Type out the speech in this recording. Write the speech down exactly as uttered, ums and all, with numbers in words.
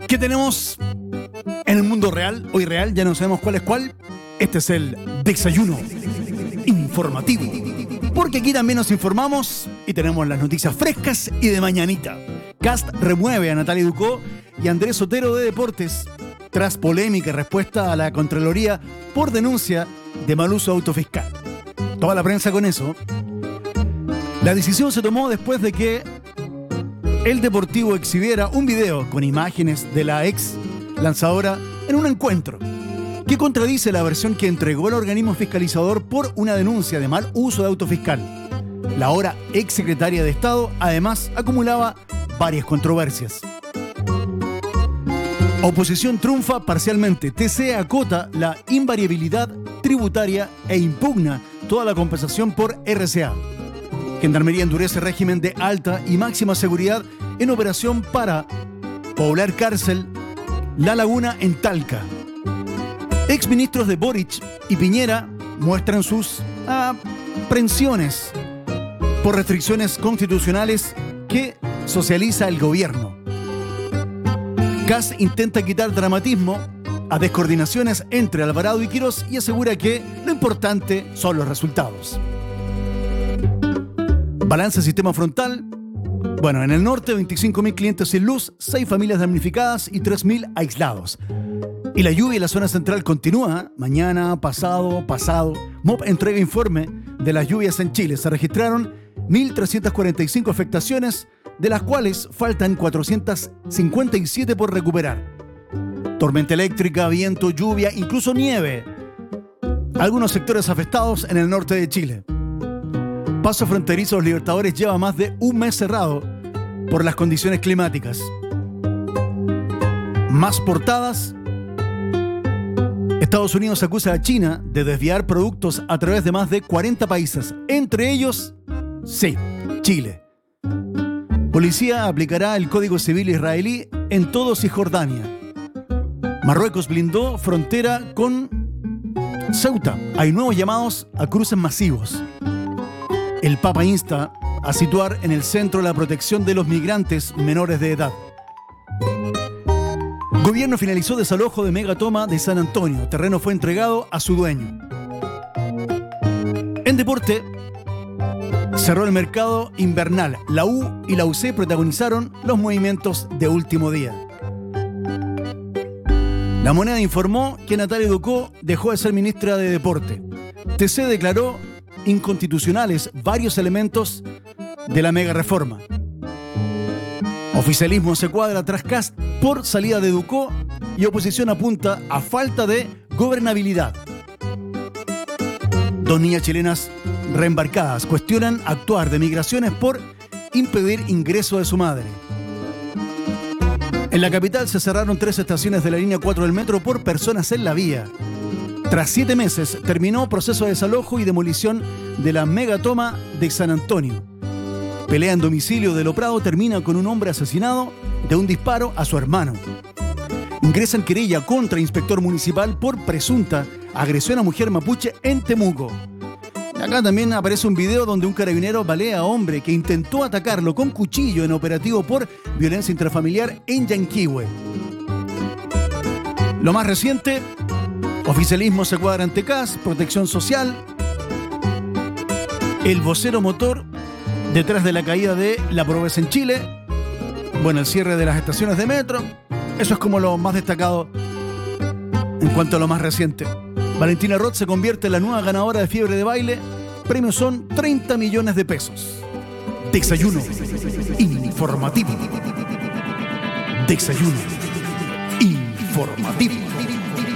¿Qué tenemos en el mundo real? Hoy real, ya no sabemos cuál es cuál. Este es el desayuno informativo. Porque aquí también nos informamos y tenemos las noticias frescas y de mañanita. Cast remueve a Natalia Ducó y Andrés Otero de Deportes tras polémica respuesta a la Contraloría por denuncia de mal uso autofiscal. Toda la prensa con eso. La decisión se tomó después de que el Deportivo exhibiera un video con imágenes de la ex lanzadora en un encuentro que contradice la versión que entregó el organismo fiscalizador por una denuncia de mal uso de autofiscal. La ahora ex secretaria de Estado además acumulaba varias controversias. Oposición triunfa parcialmente. T C acota la invariabilidad tributaria e impugna toda la compensación por R C A. Gendarmería endurece régimen de alta y máxima seguridad en operación para poblar cárcel La Laguna en Talca. Exministros de Boric y Piñera muestran sus aprensiones por restricciones constitucionales que socializa el gobierno. Kast intenta quitar dramatismo a descoordinaciones entre Alvarado y Quirós y asegura que lo importante son los resultados. Balance sistema frontal. Bueno, en el norte, veinticinco mil clientes sin luz, seis familias damnificadas y tres mil aislados. Y la lluvia en la zona central continúa. Mañana, pasado, pasado. M O P entrega informe de las lluvias en Chile. Se registraron mil trescientas cuarenta y cinco afectaciones, de las cuales faltan cuatrocientas cincuenta y siete por recuperar. Tormenta eléctrica, viento, lluvia, incluso nieve. Algunos sectores afectados en el norte de Chile. Paso fronterizo de los Libertadores lleva más de un mes cerrado por las condiciones climáticas. Más portadas. Estados Unidos acusa a China de desviar productos a través de más de cuarenta países, entre ellos, sí, Chile. Policía aplicará el Código Civil israelí en todo Cisjordania. Marruecos blindó frontera con Ceuta. Hay nuevos llamados a cruces masivos. El Papa insta a situar en el centro la protección de los migrantes menores de edad. Gobierno finalizó desalojo de megatoma de San Antonio. Terreno fue entregado a su dueño. En deporte, cerró el mercado invernal. La U y la U C protagonizaron los movimientos de último día. La Moneda informó que Natalia Ducó dejó de ser ministra de Deporte. T C declaró inconstitucionales varios elementos de la mega reforma. Oficialismo se cuadra tras Kast por salida de Ducó y oposición apunta a falta de gobernabilidad. Dos niñas chilenas reembarcadas cuestionan actuar de migraciones por impedir ingreso de su madre. En la capital se cerraron tres estaciones de la línea cuatro del metro por personas en la vía. Tras siete meses terminó proceso de desalojo y demolición de la megatoma de San Antonio. Pelea en domicilio de Lo Prado termina con un hombre asesinado de un disparo a su hermano. Ingresan querella contra inspector municipal por presunta agresión a mujer mapuche en Temuco. Acá también aparece un video donde un carabinero balea a hombre que intentó atacarlo con cuchillo en operativo por violencia intrafamiliar en Yanquihue. Lo más reciente, oficialismo se cuadra ante Kast, protección social. El vocero motor detrás de la caída de la Proves en Chile. Bueno, el cierre de las estaciones de metro. Eso es como lo más destacado en cuanto a lo más reciente. Valentina Roth se convierte en la nueva ganadora de Fiebre de Baile. Premios son treinta millones de pesos. Desayuno informativo. Desayuno informativo.